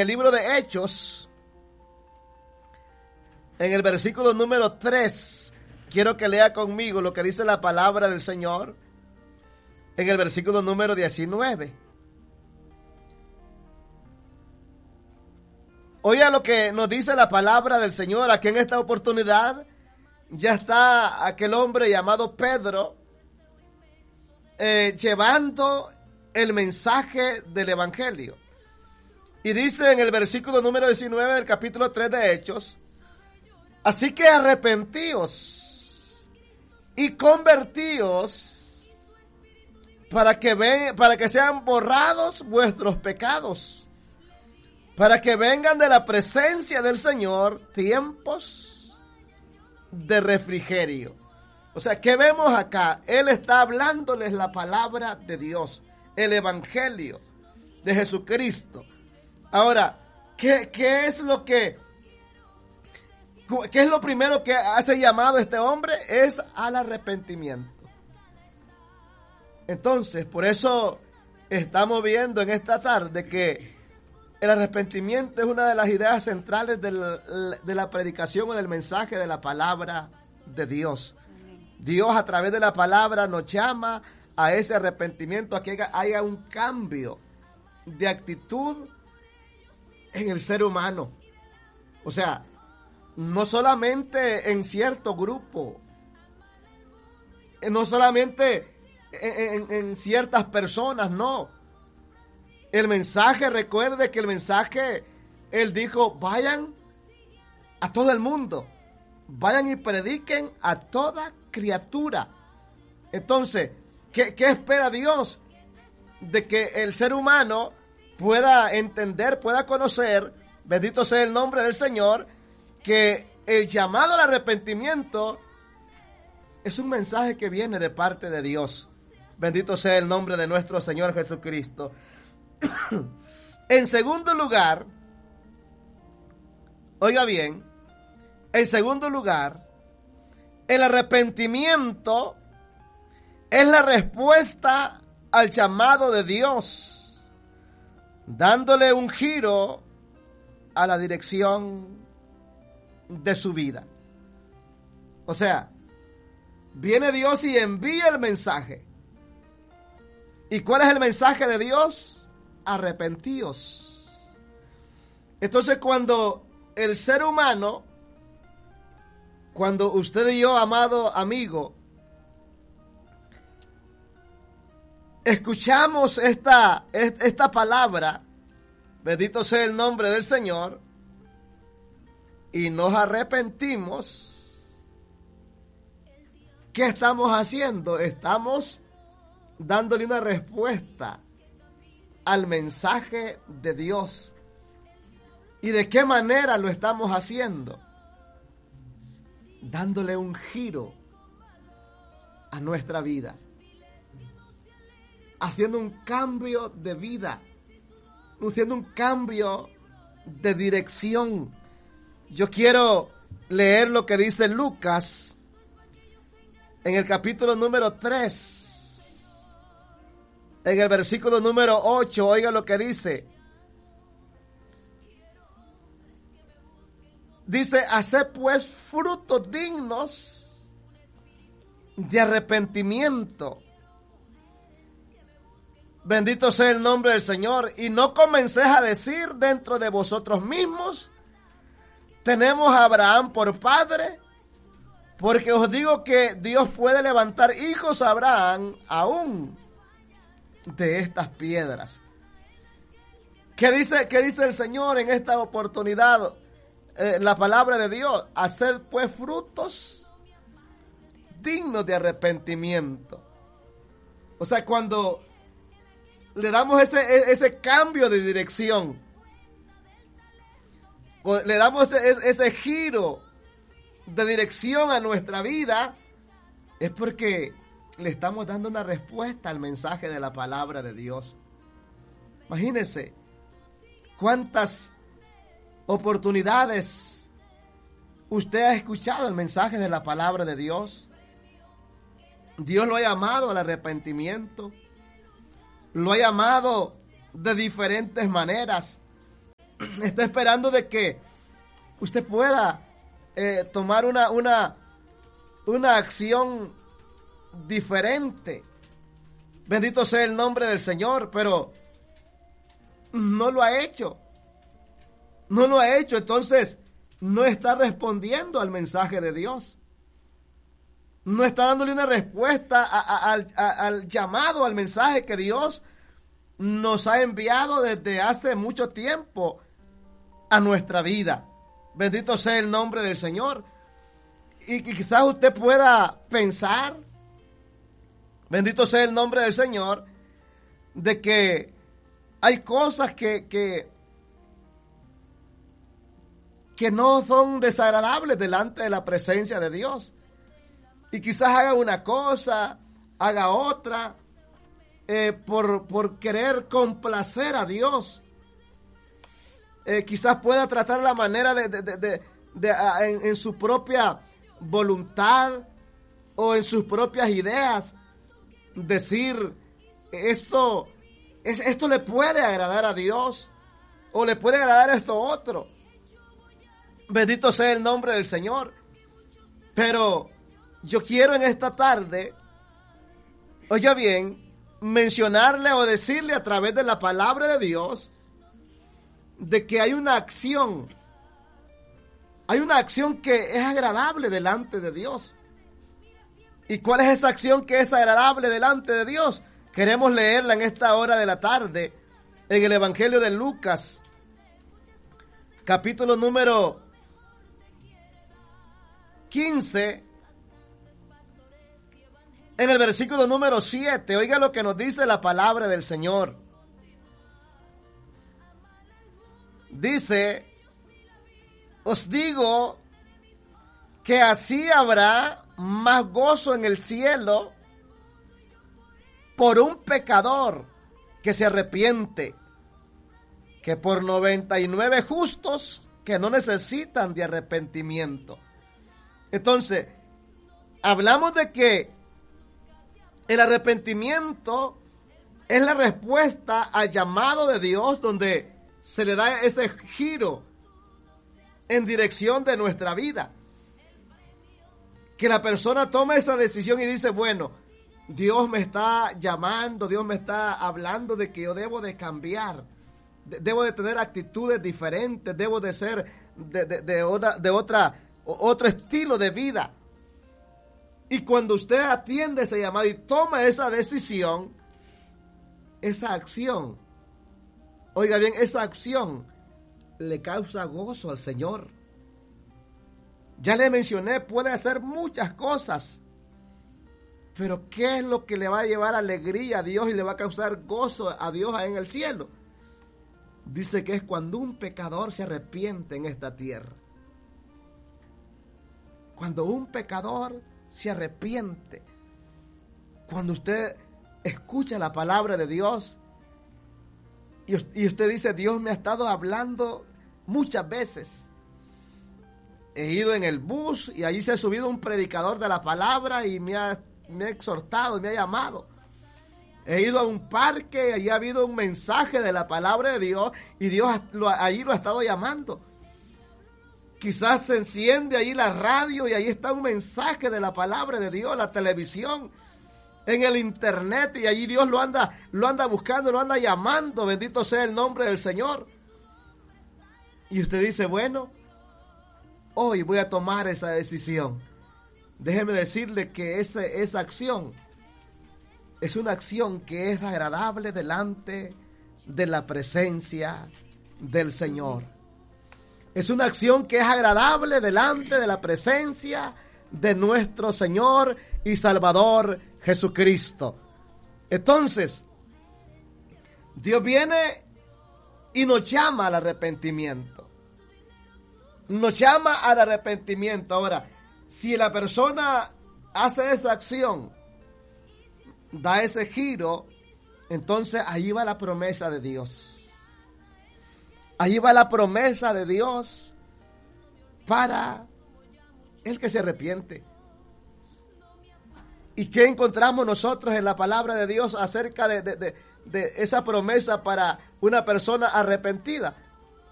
el libro de Hechos, en el versículo número 3, quiero que lea conmigo lo que dice la palabra del Señor en el versículo número 19. Oiga lo que nos dice la palabra del Señor. Aquí en esta oportunidad ya está aquel hombre llamado Pedro llevando el mensaje del Evangelio. Y dice en el versículo número 19 del capítulo 3 de Hechos: así que arrepentíos y convertíos para que sean borrados vuestros pecados, para que vengan de la presencia del Señor tiempos de refrigerio. O sea, ¿qué vemos acá? Él está hablándoles la palabra de Dios, el Evangelio de Jesucristo. Ahora, ¿qué es lo primero que hace llamado este hombre? Es al arrepentimiento. Entonces, por eso estamos viendo en esta tarde que el arrepentimiento es una de las ideas centrales de la predicación o del mensaje de la palabra de Dios. Dios a través de la palabra nos llama a ese arrepentimiento, a que haya un cambio de actitud en el ser humano. O sea, no solamente en cierto grupo, no solamente en ciertas personas, no. El mensaje, recuerde que el mensaje, Él dijo, vayan a todo el mundo, vayan y prediquen a toda criatura. Entonces, ¿qué espera Dios? De que el ser humano pueda entender, pueda conocer, bendito sea el nombre del Señor, que el llamado al arrepentimiento es un mensaje que viene de parte de Dios. Bendito sea el nombre de nuestro Señor Jesucristo. En segundo lugar, oiga bien, en segundo lugar, el arrepentimiento es la respuesta al llamado de Dios, dándole un giro a la dirección de su vida. O sea, viene Dios y envía el mensaje. ¿Y cuál es el mensaje de Dios? Arrepentíos. Entonces, cuando el ser humano, cuando usted y yo, amado amigo, escuchamos esta palabra, bendito sea el nombre del Señor, y nos arrepentimos, ¿qué estamos haciendo? Estamos dándole una respuesta al mensaje de Dios. ¿Y de qué manera lo estamos haciendo? Dándole un giro a nuestra vida, haciendo un cambio de vida, haciendo un cambio de dirección. Yo quiero leer lo que dice Lucas en el capítulo número 3, en el versículo número 8. Oiga lo que dice. Dice: haced pues frutos dignos de arrepentimiento. Bendito sea el nombre del Señor. Y no comencéis a decir dentro de vosotros mismos: tenemos a Abraham por padre, porque os digo que Dios puede levantar hijos a Abraham aún de estas piedras. ¿Qué dice el Señor en esta oportunidad? La palabra de Dios: haced pues frutos dignos de arrepentimiento. O sea, cuando le damos ese cambio de dirección, le damos ese giro de dirección a nuestra vida, es porque le estamos dando una respuesta al mensaje de la palabra de Dios. Imagínense cuántas oportunidades usted ha escuchado el mensaje de la palabra de Dios. Dios lo ha llamado al arrepentimiento, lo ha llamado de diferentes maneras. está esperando de que usted pueda tomar una acción diferente. Bendito sea el nombre del Señor, pero no lo ha hecho. No lo ha hecho, entonces no está respondiendo al mensaje de Dios. No está dándole una respuesta al llamado, al mensaje que Dios nos ha enviado desde hace mucho tiempo a nuestra vida. Bendito sea el nombre del Señor. Y quizás usted pueda pensar, bendito sea el nombre del Señor, de que hay cosas que no son desagradables delante de la presencia de Dios. Y quizás haga una cosa, haga otra, por querer complacer a Dios. Quizás pueda tratar la manera en su propia voluntad o en sus propias ideas, decir, esto le puede agradar a Dios, o le puede agradar esto otro. Bendito sea el nombre del Señor. Pero yo quiero en esta tarde, oiga bien, mencionarle o decirle a través de la palabra de Dios de que hay una acción que es agradable delante de Dios. ¿Y cuál es esa acción que es agradable delante de Dios? Queremos leerla en esta hora de la tarde en el Evangelio de Lucas, capítulo número 15, en el versículo número 7. Oiga lo que nos dice la palabra del Señor. Dice: os digo que así habrá más gozo en el cielo por un pecador que se arrepiente que por 99 justos que no necesitan de arrepentimiento. Entonces, hablamos de que el arrepentimiento es la respuesta al llamado de Dios, donde se le da ese giro en dirección de nuestra vida. Que la persona tome esa decisión y dice, bueno, Dios me está llamando, Dios me está hablando de que yo debo de cambiar, debo de tener actitudes diferentes, debo de ser otro estilo de vida. Y cuando usted atiende ese llamado y toma esa decisión, esa acción, oiga bien, esa acción le causa gozo al Señor. Ya le mencioné, puede hacer muchas cosas, pero ¿qué es lo que le va a llevar alegría a Dios y le va a causar gozo a Dios en el cielo? Dice que es cuando un pecador se arrepiente en esta tierra. Cuando un pecador se arrepiente, cuando usted escucha la palabra de Dios y usted dice, Dios me ha estado hablando muchas veces. He ido en el bus y allí se ha subido un predicador de la palabra y me ha exhortado, me ha llamado. He ido a un parque y allí ha habido un mensaje de la palabra de Dios y Dios allí lo ha estado llamando. Quizás se enciende allí la radio y ahí está un mensaje de la palabra de Dios, la televisión, en el internet, y allí Dios lo anda buscando, lo anda llamando. Bendito sea el nombre del Señor. Y usted dice, bueno, hoy voy a tomar esa decisión. Déjeme decirle que esa acción es una acción que es agradable delante de la presencia del Señor. Es una acción que es agradable delante de la presencia de nuestro Señor y Salvador Jesucristo. Entonces, Dios viene y nos llama al arrepentimiento. Nos llama al arrepentimiento. Ahora, si la persona hace esa acción, da ese giro, entonces ahí va la promesa de Dios. Allí va la promesa de Dios para el que se arrepiente. ¿Y qué encontramos nosotros en la palabra de Dios acerca de esa promesa para una persona arrepentida?